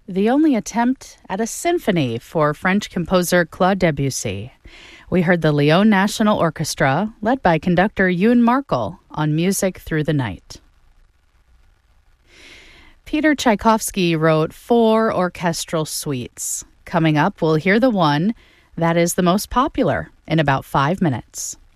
the only attempt at a symphony for French composer Claude Debussy. We heard the Lyon National Orchestra, led by conductor Youn Markel, on Music Through the Night. Peter Tchaikovsky wrote 4 orchestral suites. Coming up, we'll hear the one that is the most popular in about 5 minutes.